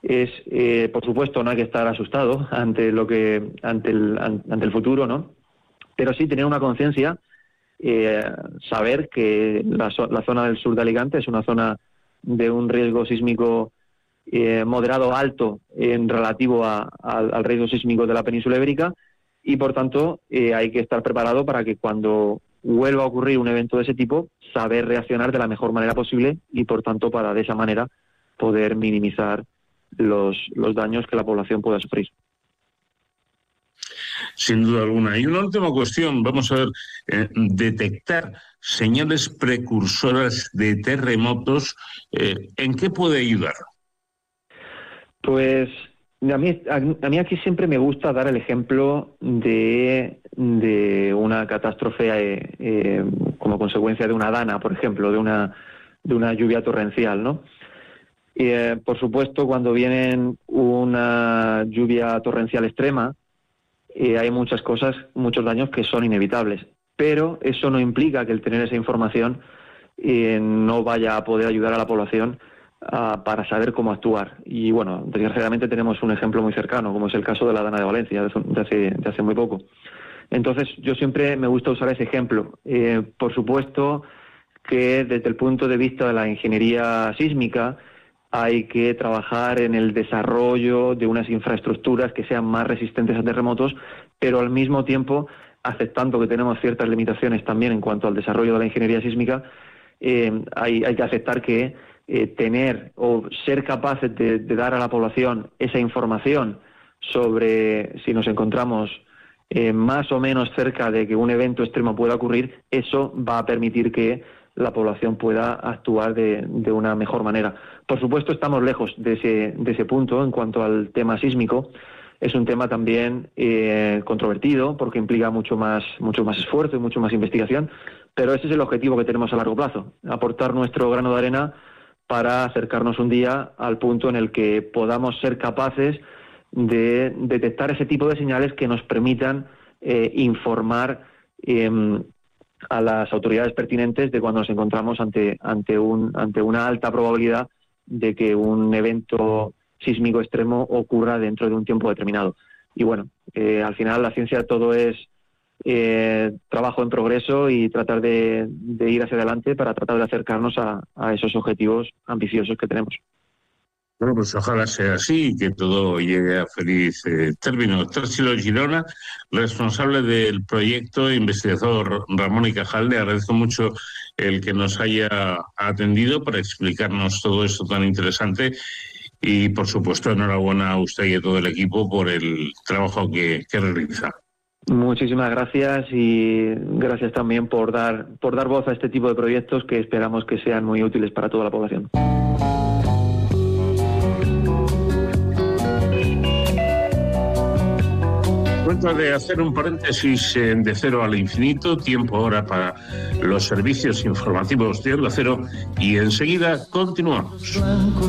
es, por supuesto, no hay que estar asustado ante el futuro, ¿no? Pero sí tener una conciencia, saber que la zona del sur de Alicante es una zona de un riesgo sísmico moderado alto en relativo al riesgo sísmico de la península ibérica, y por tanto hay que estar preparado para que cuando vuelva a ocurrir un evento de ese tipo, saber reaccionar de la mejor manera posible y por tanto para de esa manera poder minimizar los daños que la población pueda sufrir. Sin duda alguna. Y una última cuestión, vamos a ver, detectar señales precursoras de terremotos, ¿en qué puede ayudar? Pues a mí aquí siempre me gusta dar el ejemplo de una catástrofe como consecuencia de una dana, por ejemplo, de una lluvia torrencial, ¿no? Por supuesto, cuando viene una lluvia torrencial extrema, hay muchos daños que son inevitables, pero eso no implica que el tener esa información no vaya a poder ayudar a la población para saber cómo actuar. Y bueno, desgraciadamente tenemos un ejemplo muy cercano, como es el caso de la Dana de Valencia, de hace muy poco. Entonces, yo siempre me gusta usar ese ejemplo. Por supuesto que desde el punto de vista de la ingeniería sísmica hay que trabajar en el desarrollo de unas infraestructuras que sean más resistentes a terremotos, pero al mismo tiempo, aceptando que tenemos ciertas limitaciones también en cuanto al desarrollo de la ingeniería sísmica, hay que aceptar que tener o ser capaces de dar a la población esa información sobre si nos encontramos más o menos cerca de que un evento extremo pueda ocurrir, eso va a permitir que la población pueda actuar de una mejor manera. Por supuesto, estamos lejos de ese punto en cuanto al tema sísmico. Es un tema también controvertido porque implica mucho más esfuerzo y mucho más investigación, pero ese es el objetivo que tenemos a largo plazo, aportar nuestro grano de arena para acercarnos un día al punto en el que podamos ser capaces de detectar ese tipo de señales que nos permitan informar a las autoridades pertinentes de cuando nos encontramos ante una alta probabilidad de que un evento sísmico extremo ocurra dentro de un tiempo determinado. Y bueno, al final la ciencia todo es trabajo en progreso y tratar de ir hacia adelante para tratar de acercarnos a esos objetivos ambiciosos que tenemos. Bueno, pues ojalá sea así y que todo llegue a feliz término. Tarsilo Girona, responsable del proyecto, investigador Ramón y Cajal, le agradezco mucho el que nos haya atendido para explicarnos todo esto tan interesante y, por supuesto, enhorabuena a usted y a todo el equipo por el trabajo que realiza. Muchísimas gracias y gracias también por dar voz a este tipo de proyectos que esperamos que sean muy útiles para toda la población. Cuenta de hacer un paréntesis de Cero al Infinito, tiempo ahora para los servicios informativos de Onda Cero y enseguida continuamos.